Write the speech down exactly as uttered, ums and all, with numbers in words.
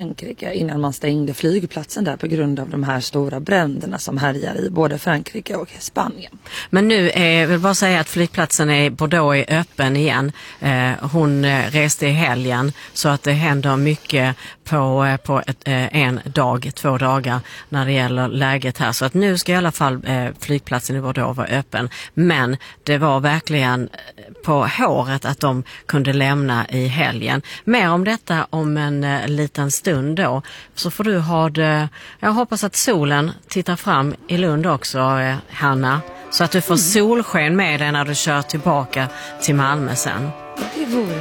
Frankrike innan man stängde flygplatsen där på grund av de här stora bränderna som härjar i både Frankrike och Spanien. Men nu är, vill bara säga att flygplatsen i Bordeaux är öppen igen. Eh, hon reste i helgen så att det händer mycket på, på ett, en dag, två dagar när det gäller läget här. Så att nu ska i alla fall eh, flygplatsen i Bordeaux vara öppen. Men det var verkligen på håret att de kunde lämna i helgen. Mer om detta om en eh, liten stund då. Så får du ha det, jag hoppas att solen tittar fram i Lund också, eh, Hanna. Så att du får solsken med dig när du kör tillbaka till Malmö sen. Det vore